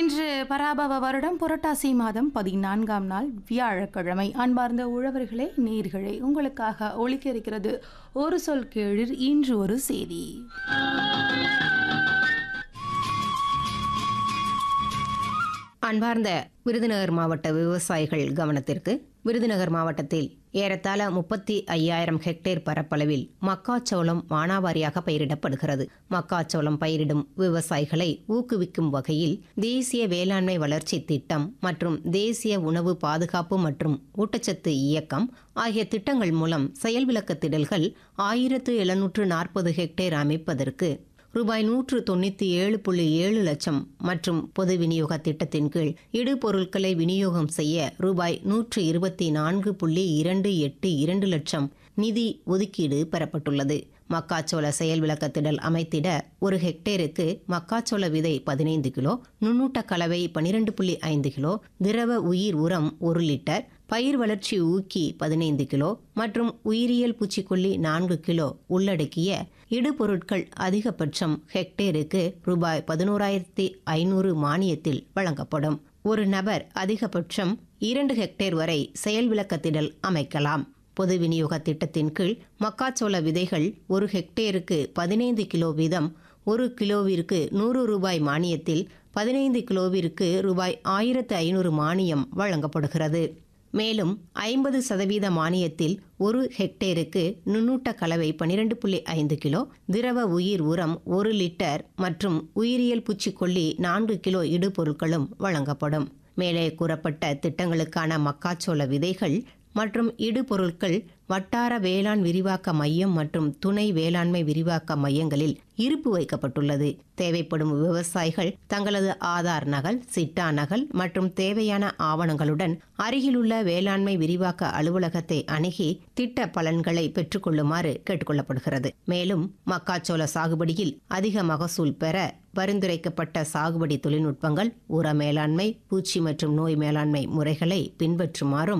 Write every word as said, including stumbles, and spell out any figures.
இன்று பராபவ வருடம் புரட்டாசி மாதம் பதினான்காம் நாள் வியாழக்கிழமை. அன்பார்ந்த உழவர்களே, நேர்களே, உங்களுக்காக ஒலிக்க இருக்கிறது ஒரு சொல் கேளிர், இன்று ஒரு செய்தி. அன்பார்ந்த விருதுநகர் மாவட்ட விவசாயிகள் கவனத்திற்கு. விருதுநகர் மாவட்டத்தில் ஏறத்தாழ முப்பத்தி ஐயாயிரம் ஹெக்டேர் பரப்பளவில் மக்காச்சோளம் மானாவாரியாக பயிரிடப்படுகிறது. மக்காச்சோளம் பயிரிடும் விவசாயிகளை ஊக்குவிக்கும் வகையில் தேசிய வேளாண்மை வளர்ச்சி திட்டம் மற்றும் தேசிய உணவு பாதுகாப்பு மற்றும் ஊட்டச்சத்து இயக்கம் ஆகிய திட்டங்கள் மூலம் செயல் விளக்கத்திடல்கள் ஆயிரத்து எழுநூற்று நாற்பது ஹெக்டேர் அமைப்பதற்கு ரூபாய் நூற்று தொண்ணூற்றி ஏழு புள்ளி ஏழு லட்சம் மற்றும் பொது விநியோக திட்டத்தின் கீழ் இடுபொருட்களை விநியோகம் செய்ய ரூபாய் நூற்று இருபத்தி நான்கு புள்ளி இரண்டு எட்டு இரண்டு லட்சம் நிதி ஒதுக்கீடு பெறப்பட்டுள்ளது. மக்காச்சோள செயல் விளக்கத்திடல் அமைத்திட ஒரு ஹெக்டேருக்கு மக்காச்சோள விதை பதினைந்து கிலோ, நுண்ணூட்ட கலவை பனிரெண்டு புள்ளி ஐந்து கிலோ, திரவ உயிர் உரம் ஒரு லிட்டர், பயிர் வளர்ச்சி ஊக்கி பதினைந்து கிலோ மற்றும் உயிரியல் பூச்சிக்கொல்லி நான்கு கிலோ உள்ளடக்கிய இடுபொருட்கள் அதிகபட்சம் ஹெக்டேருக்கு ரூபாய் பதினோராயிரத்தி ஐநூறு மானியத்தில் வழங்கப்படும். ஒரு நபர் அதிகபட்சம் இரண்டு ஹெக்டேர் வரை செயல் விளக்கத்திடல் அமைக்கலாம். பொது விநியோக திட்டத்தின் கீழ் மக்காச்சோள விதைகள் ஒரு ஹெக்டேருக்கு பதினைந்து கிலோ வீதம் ஒரு கிலோவிற்கு நூறு ரூபாய் மானியத்தில் பதினைந்து கிலோவிற்கு ரூபாய் ஆயிரத்து ஐநூறு மானியம் வழங்கப்படுகிறது. மேலும் ஐம்பது சதவீத மானியத்தில் ஒரு ஹெக்டேருக்கு நுண்ணூட்ட கலவை பனிரெண்டு புள்ளி ஐந்து கிலோ, திரவ உயிர் உரம் ஒரு லிட்டர் மற்றும் உயிரியல் பூச்சிக்கொல்லி நான்கு கிலோ இடுபொருட்களும் வழங்கப்படும். மேலே கூறப்பட்ட திட்டங்களுக்கான மக்காச்சோள விதைகள் மற்றும் இடுபொருட்கள் வட்டார வேளாண் விரிவாக்க மையம் மற்றும் துணை வேளாண்மை விரிவாக்க மையங்களில் இருப்பு வைக்கப்பட்டுள்ளது. தேவைப்படும் விவசாயிகள் தங்களது ஆதார் நகல், சிட்டா நகல் மற்றும் தேவையான ஆவணங்களுடன் அருகிலுள்ள வேளாண்மை விரிவாக்க அலுவலகத்தை அணுகி திட்ட பலன்களை பெற்றுக்கொள்ளுமாறு கேட்டுக்கொள்ளப்படுகிறது. மேலும் மக்காச்சோள சாகுபடியில் அதிக மகசூல் பெற பரிந்துரைக்கப்பட்ட சாகுபடி தொழில்நுட்பங்கள், உர மேலாண்மை, பூச்சி மற்றும் நோய் மேலாண்மை முறைகளை பின்பற்றுமாறும்